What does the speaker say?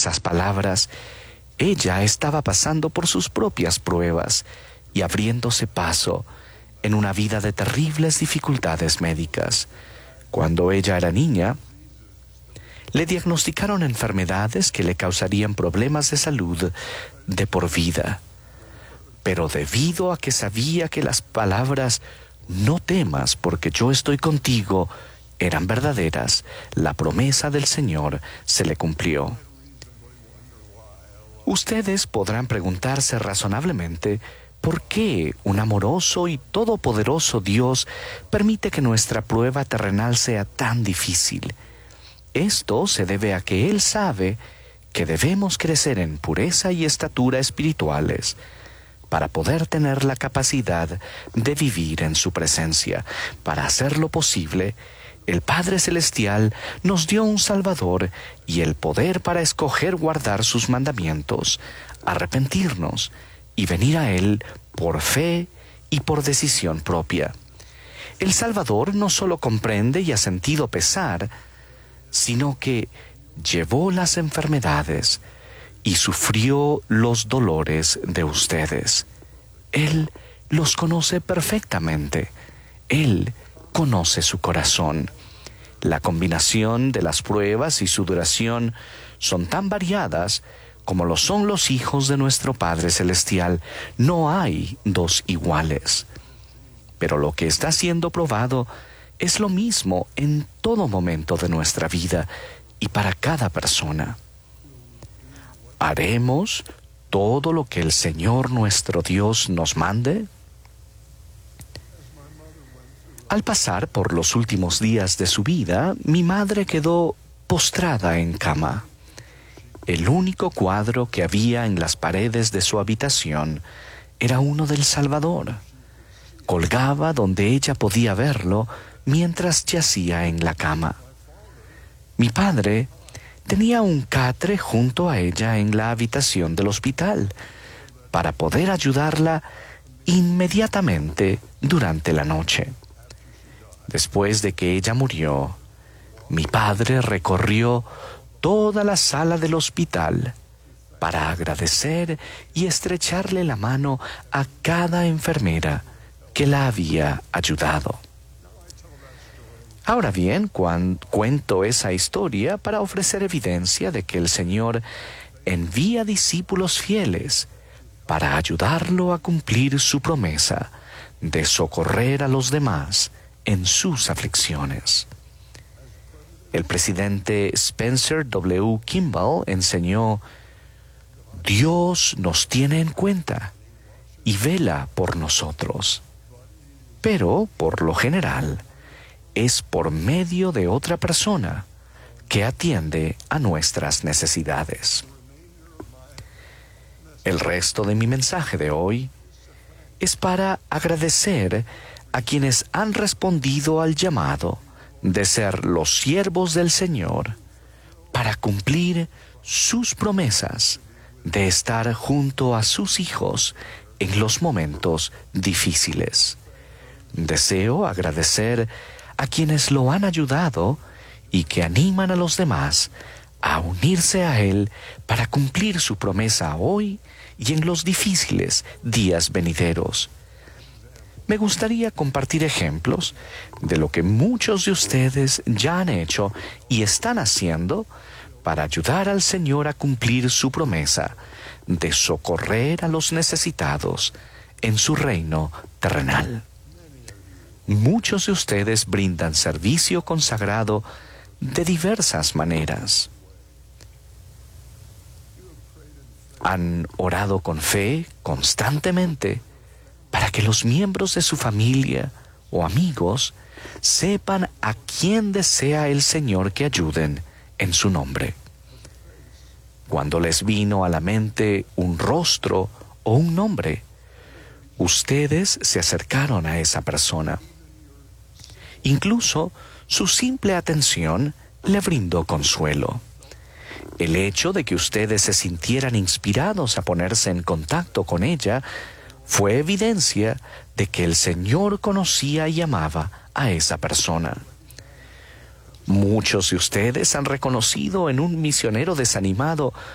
esas palabras, ella estaba pasando por sus propias pruebas y abriéndose paso en una vida de terribles dificultades médicas. Cuando ella era niña, le diagnosticaron enfermedades que le causarían problemas de salud de por vida. Pero debido a que sabía que las palabras "no temas porque yo estoy contigo" eran verdaderas, la promesa del Señor se le cumplió. Ustedes podrán preguntarse razonablemente por qué un amoroso y todopoderoso Dios permite que nuestra prueba terrenal sea tan difícil. Esto se debe a que Él sabe que debemos crecer en pureza y estatura espirituales para poder tener la capacidad de vivir en su presencia. Para hacerlo posible, el Padre Celestial nos dio un Salvador y el poder para escoger guardar sus mandamientos, arrepentirnos y venir a Él por fe y por decisión propia. El Salvador no solo comprende y ha sentido pesar, sino que llevó las enfermedades y sufrió los dolores de ustedes. Él los conoce perfectamente. Él conoce su corazón. La combinación de las pruebas y su duración son tan variadas como lo son los hijos de nuestro Padre Celestial. No hay dos iguales. Pero lo que está siendo probado es lo mismo en todo momento de nuestra vida y para cada persona. ¿Haremos todo lo que el Señor nuestro Dios nos mande? Al pasar por los últimos días de su vida, mi madre quedó postrada en cama. El único cuadro que había en las paredes de su habitación era uno del Salvador. Colgaba donde ella podía verlo mientras yacía en la cama. Mi padre tenía un catre junto a ella en la habitación del hospital para poder ayudarla inmediatamente durante la noche. Después de que ella murió, mi padre recorrió toda la sala del hospital para agradecer y estrecharle la mano a cada enfermera que la había ayudado. Ahora bien, cuento esa historia para ofrecer evidencia de que el Señor envía discípulos fieles para ayudarlo a cumplir su promesa de socorrer a los demás en sus aflicciones. El presidente Spencer W. Kimball enseñó: Dios nos tiene en cuenta y vela por nosotros, pero por lo general es por medio de otra persona que atiende a nuestras necesidades. El resto de mi mensaje de hoy es para agradecer a quienes han respondido al llamado de ser los siervos del Señor para cumplir sus promesas de estar junto a sus hijos en los momentos difíciles. Deseo agradecer a quienes lo han ayudado y que animan a los demás a unirse a Él para cumplir su promesa hoy y en los difíciles días venideros. Me gustaría compartir ejemplos de lo que muchos de ustedes ya han hecho y están haciendo para ayudar al Señor a cumplir su promesa de socorrer a los necesitados en su reino terrenal. Muchos de ustedes brindan servicio consagrado de diversas maneras. Han orado con fe constantemente para que los miembros de su familia o amigos sepan a quién desea el Señor que ayuden en su nombre. Cuando les vino a la mente un rostro o un nombre, ustedes se acercaron a esa persona. Incluso su simple atención le brindó consuelo. El hecho de que ustedes se sintieran inspirados a ponerse en contacto con ella fue evidencia de que el Señor conocía y amaba a esa persona. Muchos de ustedes han reconocido en un misionero desanimado